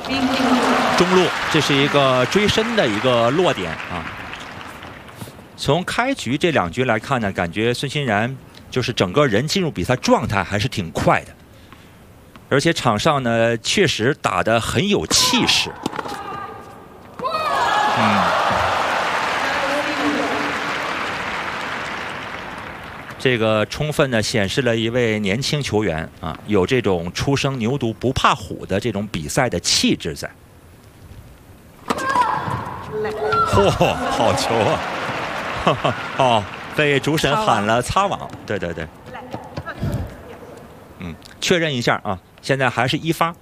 中路，这是一个追身的一个落点啊。从开局这2局来看呢，感觉孙欣然就是整个人进入比赛状态还是挺快的，而且场上呢确实打得很有气势。这个充分的显示了一位年轻球员啊，有这种初生牛犊不怕虎的这种比赛的气质在。嚯，好球啊！哦，被主审喊了擦网。对对对。确认一下啊，现在还是1发。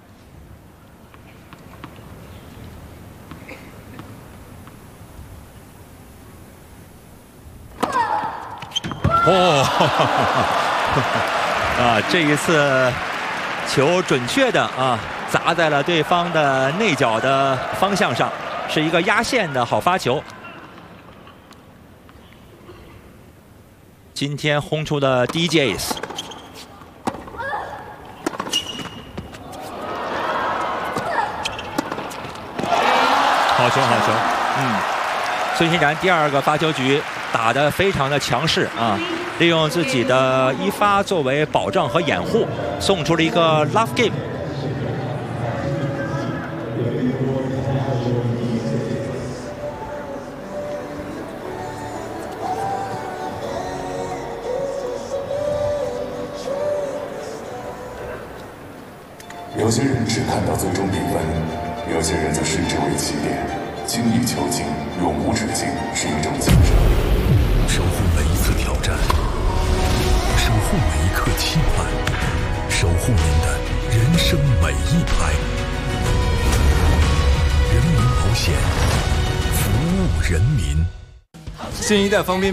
这一次球准确的砸在了对方的内角的方向上，是一个压线的好发球。今天轰出的第1记 ace。好球，好球！孙欣然第2个发球局打得非常的强势啊，利用自己的1发作为保障和掩护，送出了一个 love game。 有些人只看到最终比分，有些人则视之为起点。精益求精，永无止境，是一种精神。 守护每一次挑战，守护每一刻期盼，守护您的人生每一拍。人民保险，服务人民。 新一代方便面。